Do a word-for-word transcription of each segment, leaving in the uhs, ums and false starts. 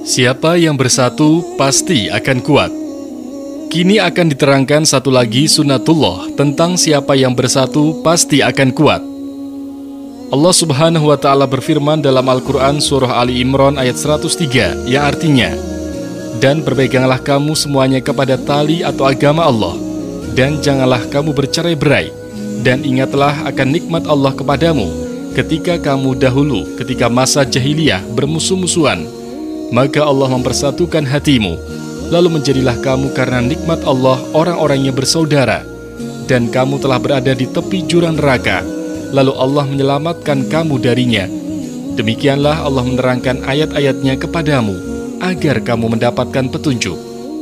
Siapa yang bersatu pasti akan kuat. Kini akan diterangkan satu lagi sunnatullah tentang siapa yang bersatu pasti akan kuat. Allah Subhanahu wa Ta'ala berfirman dalam Al-Quran Surah Ali Imran ayat seratus tiga, yang artinya, "Dan berpeganglah kamu semuanya kepada tali atau agama Allah, dan janganlah kamu bercerai-berai, dan ingatlah akan nikmat Allah kepadamu ketika kamu dahulu, ketika masa jahiliyah bermusuh-musuhan, maka Allah mempersatukan hatimu, lalu menjadilah kamu karena nikmat Allah orang-orang yang bersaudara, dan kamu telah berada di tepi jurang neraka, lalu Allah menyelamatkan kamu darinya. Demikianlah Allah menerangkan ayat-ayatnya kepadamu, agar kamu mendapatkan petunjuk."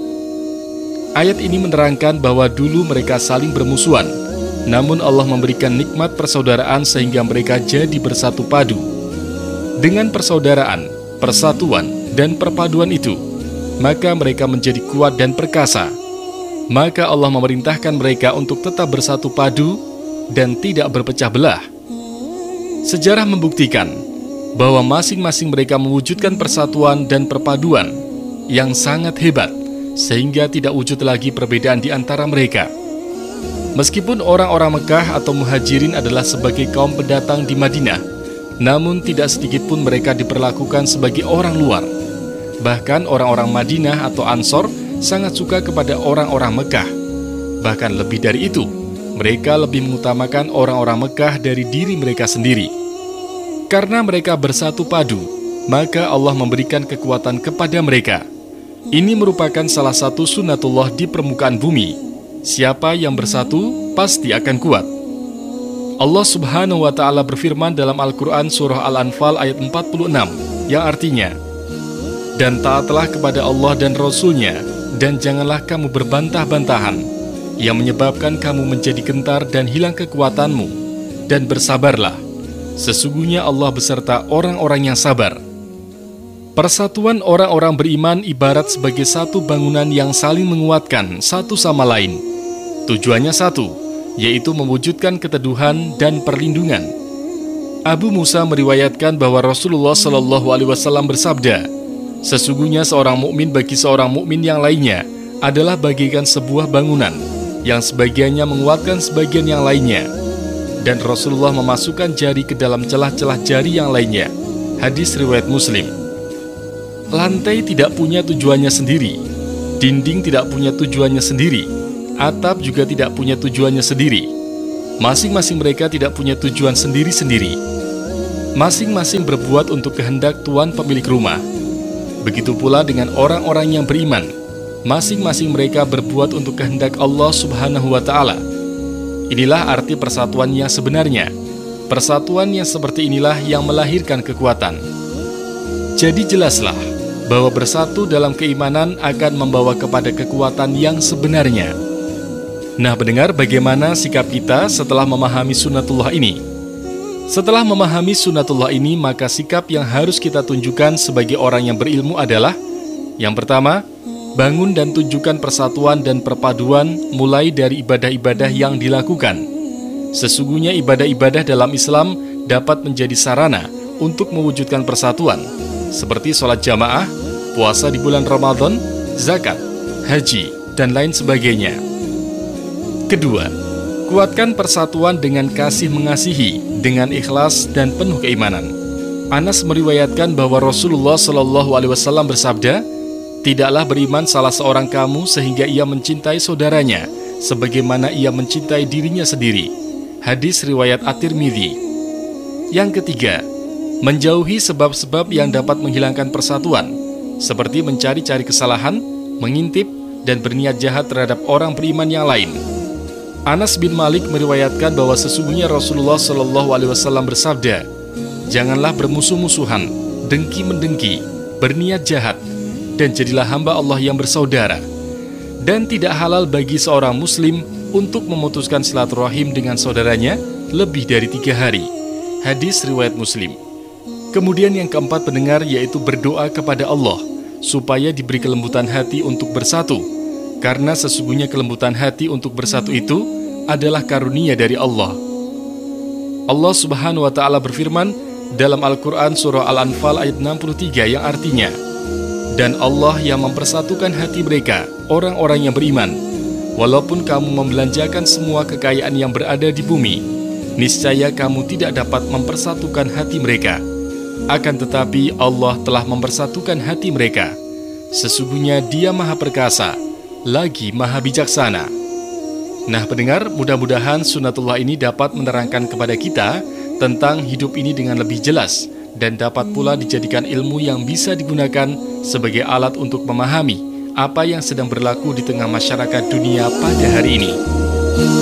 Ayat ini menerangkan bahwa dulu mereka saling bermusuhan, namun Allah memberikan nikmat persaudaraan sehingga mereka jadi bersatu padu. Dengan persaudaraan, persatuan, dan perpaduan itu, maka mereka menjadi kuat dan perkasa. Maka Allah memerintahkan mereka untuk tetap bersatu padu dan tidak berpecah belah. Sejarah membuktikan bahwa masing-masing mereka mewujudkan persatuan dan perpaduan yang sangat hebat, sehingga tidak wujud lagi perbedaan di antara mereka. Meskipun orang-orang Mekah atau Muhajirin adalah sebagai kaum pendatang di Madinah, namun tidak sedikit pun mereka diperlakukan sebagai orang luar. Bahkan orang-orang Madinah atau Ansor sangat suka kepada orang-orang Mekah. Bahkan lebih dari itu, mereka lebih mengutamakan orang-orang Mekah dari diri mereka sendiri. Karena mereka bersatu padu, maka Allah memberikan kekuatan kepada mereka. Ini merupakan salah satu sunnatullah di permukaan bumi. Siapa yang bersatu pasti akan kuat. Allah Subhanahu wa Ta'ala berfirman dalam Al-Quran Surah Al-Anfal ayat empat puluh enam, yang artinya, "Dan taatlah kepada Allah dan Rasul-Nya, dan janganlah kamu berbantah-bantahan, yang menyebabkan kamu menjadi gentar dan hilang kekuatanmu, dan bersabarlah. Sesungguhnya Allah beserta orang-orang yang sabar." Persatuan orang-orang beriman ibarat sebagai satu bangunan yang saling menguatkan satu sama lain. Tujuannya satu, yaitu mewujudkan keteduhan dan perlindungan. Abu Musa meriwayatkan bahwa Rasulullah Shallallahu Alaihi Wasallam bersabda, "Sesungguhnya seorang mukmin bagi seorang mukmin yang lainnya adalah bagaikan sebuah bangunan yang sebagiannya menguatkan sebagian yang lainnya." Dan Rasulullah memasukkan jari ke dalam celah-celah jari yang lainnya. Hadis riwayat Muslim. Lantai tidak punya tujuannya sendiri, dinding tidak punya tujuannya sendiri, atap juga tidak punya tujuannya sendiri. Masing-masing mereka tidak punya tujuan sendiri-sendiri. Masing-masing berbuat untuk kehendak Tuan pemilik rumah. Begitu pula dengan orang-orang yang beriman. Masing-masing mereka berbuat untuk kehendak Allah Subhanahu wa Ta'ala. Inilah arti persatuan yang sebenarnya. Persatuan yang seperti inilah yang melahirkan kekuatan. Jadi jelaslah bahwa bersatu dalam keimanan akan membawa kepada kekuatan yang sebenarnya. Nah, pendengar, bagaimana sikap kita setelah memahami sunnatullah ini? Setelah memahami sunnatullah ini, maka sikap yang harus kita tunjukkan sebagai orang yang berilmu adalah: yang pertama, bangun dan tunjukkan persatuan dan perpaduan mulai dari ibadah-ibadah yang dilakukan. Sesungguhnya ibadah-ibadah dalam Islam dapat menjadi sarana untuk mewujudkan persatuan, seperti sholat jamaah, puasa di bulan Ramadan, zakat, haji, dan lain sebagainya. Kedua, kuatkan persatuan dengan kasih mengasihi, dengan ikhlas dan penuh keimanan. Anas meriwayatkan bahwa Rasulullah Shallallahu Alaihi Wasallam bersabda, "Tidaklah beriman salah seorang kamu sehingga ia mencintai saudaranya sebagaimana ia mencintai dirinya sendiri." Hadis riwayat At-Tirmidzi. Yang ketiga, menjauhi sebab-sebab yang dapat menghilangkan persatuan, seperti mencari-cari kesalahan, mengintip, dan berniat jahat terhadap orang beriman yang lain. Anas bin Malik meriwayatkan bahwa sesungguhnya Rasulullah Shallallahu Alaihi Wasallam bersabda, "Janganlah bermusuh-musuhan, dengki-mendengki, berniat jahat, dan jadilah hamba Allah yang bersaudara. Dan tidak halal bagi seorang muslim untuk memutuskan silaturahim dengan saudaranya lebih dari tiga hari." Hadis riwayat Muslim. Kemudian yang keempat, pendengar, yaitu berdoa kepada Allah supaya diberi kelembutan hati untuk bersatu, karena sesungguhnya kelembutan hati untuk bersatu itu adalah karunia dari Allah. Allah Subhanahu wa Ta'ala berfirman dalam Al-Quran Surah Al-Anfal ayat enam puluh tiga yang artinya, Dan Allah yang mempersatukan hati mereka, orang-orang yang beriman. Walaupun kamu membelanjakan semua kekayaan yang berada di bumi, niscaya kamu tidak dapat mempersatukan hati mereka. Akan tetapi Allah telah mempersatukan hati mereka. Sesungguhnya Dia Maha Perkasa, lagi Maha Bijaksana. Nah pendengar, mudah-mudahan sunatullah ini dapat menerangkan kepada kita tentang hidup ini dengan lebih jelas, dan dapat pula dijadikan ilmu yang bisa digunakan sebagai alat untuk memahami apa yang sedang berlaku di tengah masyarakat dunia pada hari ini.